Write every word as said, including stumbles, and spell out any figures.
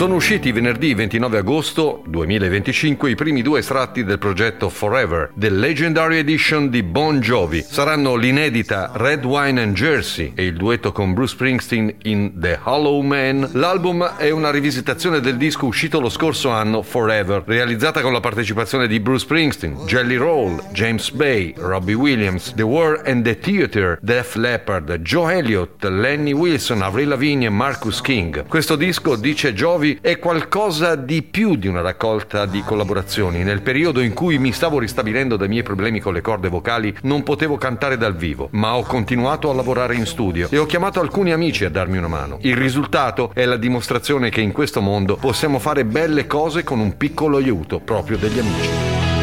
Sono usciti venerdì ventinove agosto duemilaventicinque i primi due estratti del progetto Forever, The Legendary Edition di Bon Jovi. Saranno l'inedita Red Wine and Jersey e il duetto con Bruce Springsteen in The Hollow Man. L'album è una rivisitazione del disco uscito lo scorso anno, Forever, realizzata con la partecipazione di Bruce Springsteen, Jelly Roll, James Bay, Robbie Williams, The War and the Theatre, Def Leppard, Joe Elliott, Lenny Wilson, Avril Lavigne e Marcus King. Questo disco, dice Jovi, è qualcosa di più di una raccolta di collaborazioni. Nel periodo in cui mi stavo ristabilendo dai miei problemi con le corde vocali non potevo cantare dal vivo, ma ho continuato a lavorare in studio e ho chiamato alcuni amici a darmi una mano. Il risultato è la dimostrazione che in questo mondo possiamo fare belle cose con un piccolo aiuto proprio degli amici.